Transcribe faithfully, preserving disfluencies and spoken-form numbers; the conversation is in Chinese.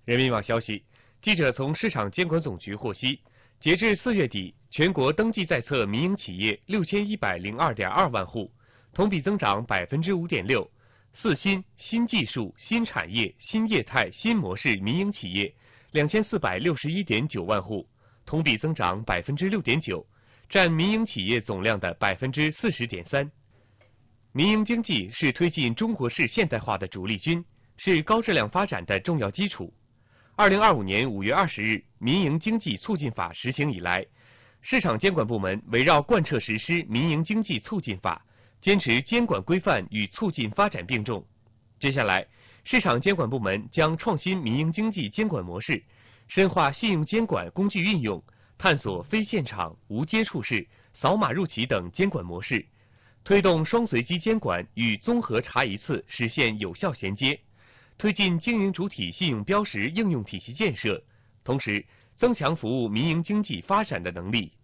人民网消息，记者从市场监管总局获悉，截至四月底，全国登记在册民营企业六千一百零二点二万户，同比增长百分之五点六。四新、新技术、新产业、新业态、新模式民营企业两千四百六十一点九万户，同比增长百分之六点九，占民营企业总量的百分之四十点三。民营经济是推进中国式现代化的主力军，是高质量发展的重要基础。二零二五年五月二十日，《民营经济促进法》实行以来，市场监管部门围绕贯彻实施《民营经济促进法》，坚持监管规范与促进发展并重。接下来，市场监管部门将创新民营经济监管模式，深化信用监管工具运用，探索非现场、无接触式、扫码入企等监管模式，推动双随机监管与综合查一次实现有效衔接，推进经营主体信用标识应用体系建设，同时增强服务民营经济发展的能力。